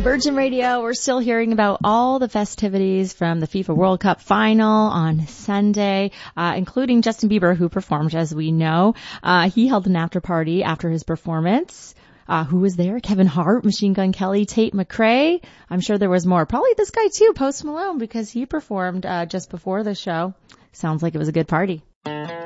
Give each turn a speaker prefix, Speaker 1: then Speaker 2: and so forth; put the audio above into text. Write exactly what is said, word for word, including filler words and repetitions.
Speaker 1: Virgin Radio, we're still hearing about all the festivities from the FIFA World Cup final on Sunday, uh, including Justin Bieber, who performed, as we know. Uh, he held an after party after his performance. Uh, who was there? Kevin Hart, Machine Gun Kelly, Tate McRae. I'm sure there was more. Probably this guy too, Post Malone, because he performed uh, just before the show. Sounds like it was a good party.